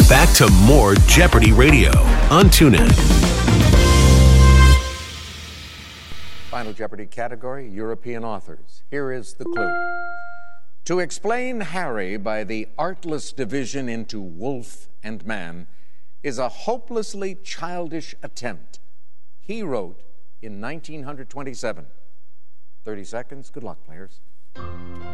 Back to more Jeopardy Radio on TuneIn. Final Jeopardy category, European authors. Here is the clue. To explain Harry by the artless division into wolf and man is a hopelessly childish attempt he wrote in 1927. 30 seconds. Good luck, players.